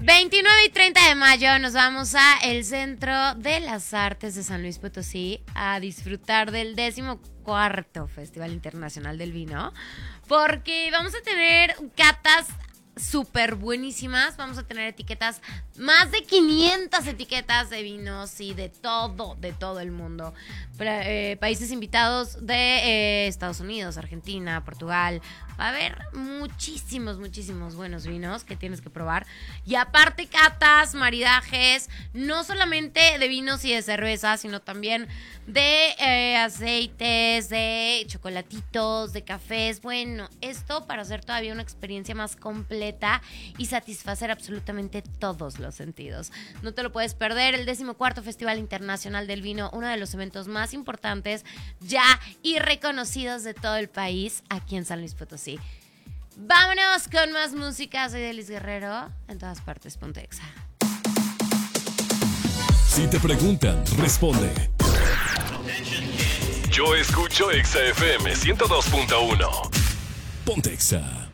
29 y 30 de mayo nos vamos a el Centro de las Artes de San Luis Potosí a disfrutar del 14º Festival Internacional del Vino, porque vamos a tener catas súper buenísimas. Vamos a tener etiquetas, más de 500 etiquetas de vinos y de todo el mundo. Países invitados de Estados Unidos, Argentina, Portugal. Va a haber muchísimos buenos vinos que tienes que probar. Y aparte catas, maridajes, no solamente de vinos y de cerveza, sino también de aceites, de chocolatitos, de cafés. Bueno, esto para hacer todavía una experiencia más completa y satisfacer absolutamente todos los sentidos. No te lo puedes perder, el 14º Festival Internacional del Vino, uno de los eventos más importantes ya y reconocidos de todo el país aquí en San Luis Potosí. Vámonos con más música. Soy Delis Guerrero, en todas partes, ponte Exa. Si te preguntan, responde. Yo escucho Exa FM 102.1. Ponte Exa.